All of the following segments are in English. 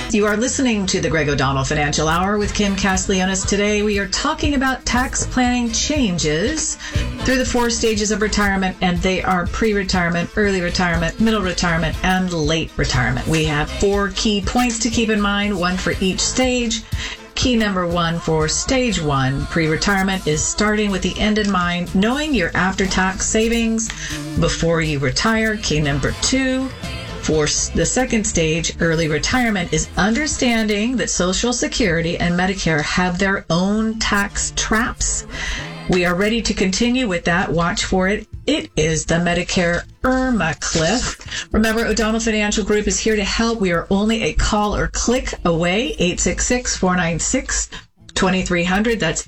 You are listening to the Greg O'Donnell Financial Hour with Kim Castiglionis. Today we are talking about tax planning changes through the 4 stages of retirement, and they are pre-retirement, early retirement, middle retirement, and late retirement. We have 4 key points to keep in mind, one for each stage. Key number 1 for stage 1, pre-retirement, is starting with the end in mind, knowing your after-tax savings before you retire. Key number 2 for the second stage, early retirement, is understanding that Social Security and Medicare have their own tax traps. We are ready to continue with that. Watch for it. It is the Medicare IRMAA cliff. Remember, O'Donnell Financial Group is here to help. We are only a call or click away. 866-496-2300. That's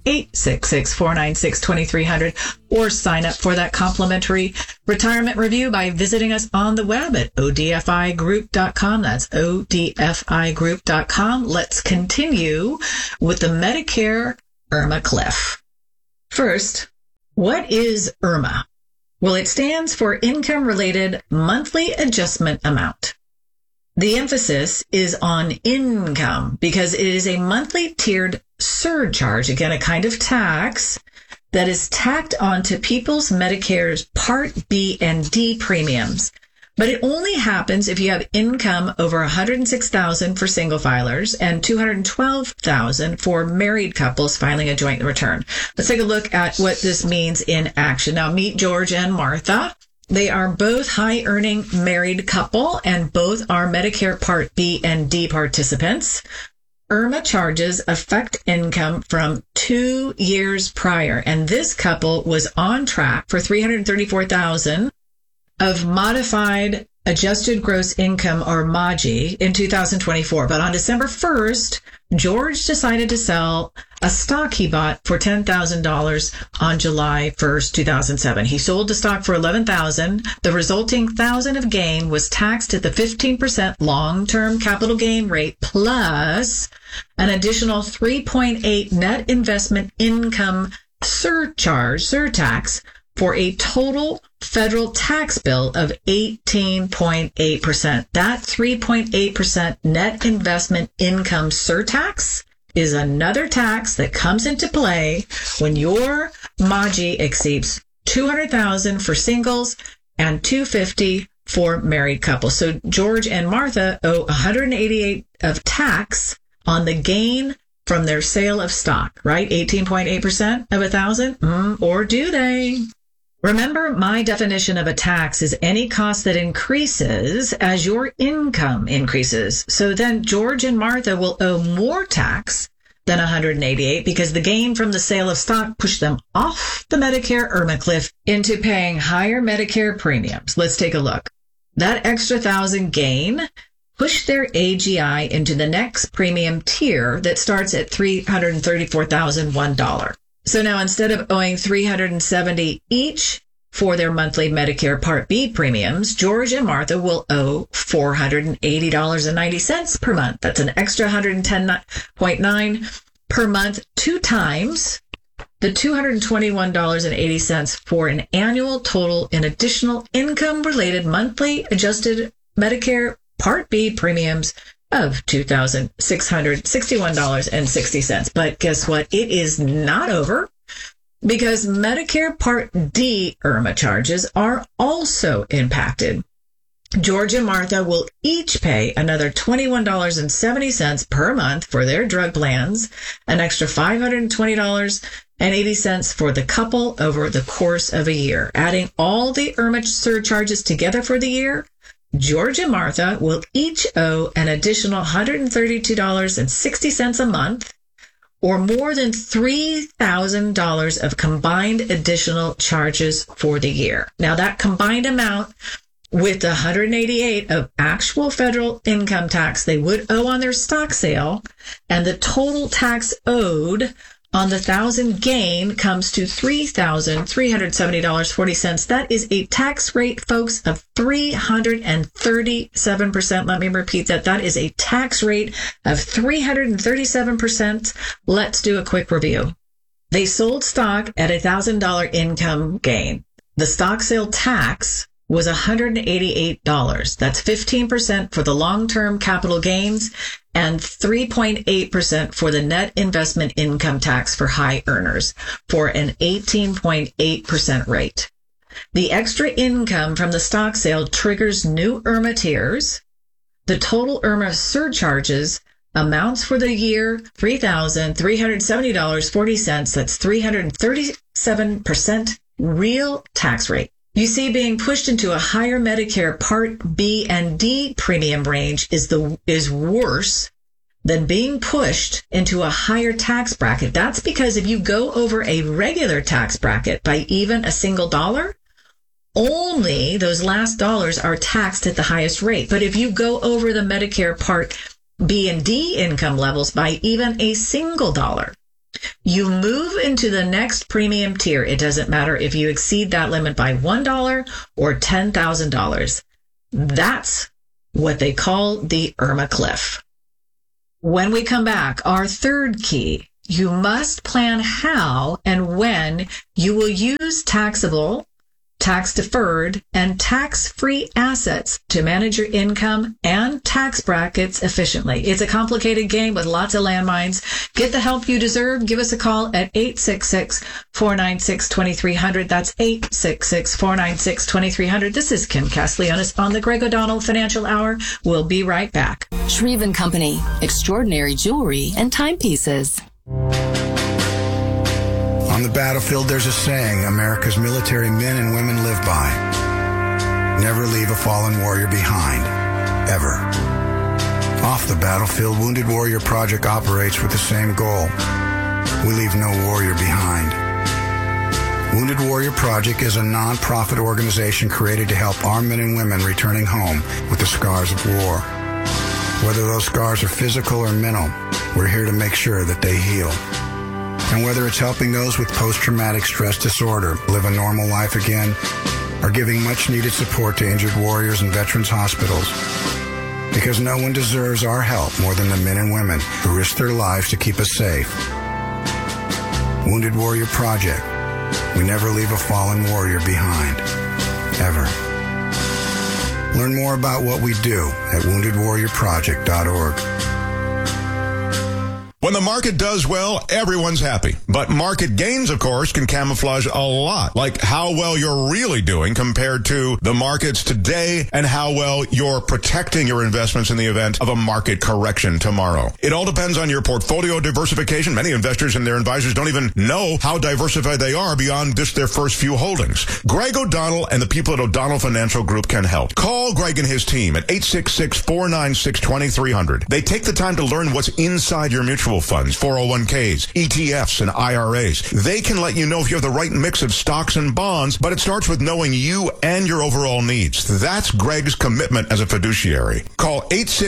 866-496-2300. Or sign up for that complimentary retirement review by visiting us on the web at odfigroup.com. That's odfigroup.com. Let's continue with the Medicare IRMAA cliff. First, what is IRMAA? Well, it stands for Income-Related Monthly Adjustment Amount. The emphasis is on income because it is a monthly tiered surcharge, again, a kind of tax that is tacked onto people's Medicare's Part B and D premiums. But it only happens if you have income over $106,000 for single filers and $212,000 for married couples filing a joint return. Let's take a look at what this means in action. Now, meet George and Martha. They are both high-earning married couple, and both are Medicare Part B and D participants. IRMAA charges affect income from 2 years prior, and this couple was on track for $334,000 of modified adjusted gross income, or MAGI, in 2024. But on December 1st, George decided to sell a stock he bought for $10,000 on July 1st, 2007. He sold the stock for $11,000. The resulting $1,000 of gain was taxed at the 15% long-term capital gain rate plus an additional 3.8 net investment income surtax, for a total federal tax bill of 18.8%. That 3.8% net investment income surtax is another tax that comes into play when your MAGI exceeds $200,000 for singles and $250,000 for married couples. So George and Martha owe $188 of tax on the gain from their sale of stock, right? 18.8% of $1,000? Or do they? Remember, my definition of a tax is any cost that increases as your income increases. So then George and Martha will owe more tax than $188 because the gain from the sale of stock pushed them off the Medicare IRMAA cliff into paying higher Medicare premiums. Let's take a look. That extra $1,000 gain pushed their AGI into the next premium tier that starts at $334,001. So now instead of owing $370 each for their monthly Medicare Part B premiums, George and Martha will owe $480.90 per month. That's an extra $110.9 per month, 2 times the $221.80 for an annual total in additional income-related monthly adjusted Medicare Part B premiums of $2,661.60. But guess what? It is not over because Medicare Part D IRMAA charges are also impacted. George and Martha will each pay another $21.70 per month for their drug plans, an extra $520.80 for the couple over the course of a year. Adding all the IRMAA surcharges together for the year, George and Martha will each owe an additional $132.60 a month, or more than $3,000 of combined additional charges for the year. Now, that combined amount with the $188 of actual federal income tax they would owe on their stock sale and the total tax owed on the $1,000 gain comes to $3,370.40. That is a tax rate, folks, of 337%. Let me repeat that. That is a tax rate of 337%. Let's do a quick review. They sold stock at $1,000 income gain. The stock sale tax was $188. That's 15% for the long-term capital gains and 3.8% for the net investment income tax for high earners for an 18.8% rate. The extra income from the stock sale triggers new IRMA tiers. The total IRMA surcharges amounts for the year $3,370.40. That's 337% real tax rate. You see, being pushed into a higher Medicare Part B and D premium range is worse than being pushed into a higher tax bracket. That's because if you go over a regular tax bracket by even a single dollar, only those last dollars are taxed at the highest rate. But if you go over the Medicare Part B and D income levels by even a single dollar, you move into the next premium tier. It doesn't matter if you exceed that limit by $1 or $10,000. That's what they call the IRMA cliff. When we come back, our third key, you must plan how and when you will use taxable, tax-deferred, and tax-free assets to manage your income and tax brackets efficiently. It's a complicated game with lots of landmines. Get the help you deserve. Give us a call at 866-496-2300. That's 866-496-2300. This is Kim Castellanos on the Greg O'Donnell Financial Hour. We'll be right back. Shreve & Company, extraordinary jewelry and timepieces. On the battlefield, there's a saying America's military men and women live by. Never leave a fallen warrior behind. Ever. Off the battlefield, Wounded Warrior Project operates with the same goal. We leave no warrior behind. Wounded Warrior Project is a non-profit organization created to help armed men and women returning home with the scars of war. Whether those scars are physical or mental, we're here to make sure that they heal. And whether it's helping those with post-traumatic stress disorder live a normal life again, or giving much-needed support to injured warriors in veterans' hospitals. Because no one deserves our help more than the men and women who risk their lives to keep us safe. Wounded Warrior Project. We never leave a fallen warrior behind. Ever. Learn more about what we do at woundedwarriorproject.org. When the market does well, everyone's happy. But market gains, of course, can camouflage a lot, like how well you're really doing compared to the markets today and how well you're protecting your investments in the event of a market correction tomorrow. It all depends on your portfolio diversification. Many investors and their advisors don't even know how diversified they are beyond just their first few holdings. Greg O'Donnell and the people at O'Donnell Financial Group can help. Call Greg and his team at 866-496-2300. They take the time to learn what's inside your mutual funds, 401ks, ETFs, and IRAs. They can let you know if you have the right mix of stocks and bonds, but it starts with knowing you and your overall needs. That's Greg's commitment as a fiduciary. Call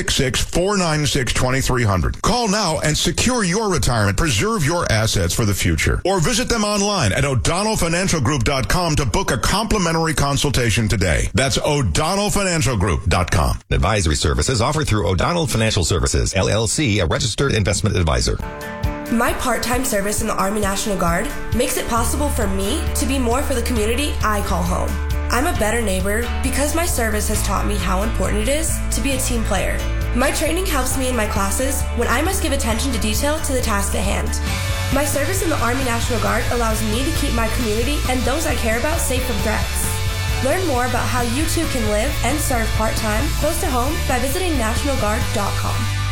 866-496-2300. Call now and secure your retirement. Preserve your assets for the future. Or visit them online at o'donnellfinancialgroup.com to book a complimentary consultation today. That's o'donnellfinancialgroup.com. Advisory services offered through O'Donnell Financial Services, LLC, a registered investment advisor. My part-time service in the Army National Guard makes it possible for me to be more for the community I call home. I'm a better neighbor because my service has taught me how important it is to be a team player. My training helps me in my classes when I must give attention to detail to the task at hand. My service in the Army National Guard allows me to keep my community and those I care about safe from threats. Learn more about how you too can live and serve part-time close to home by visiting nationalguard.com.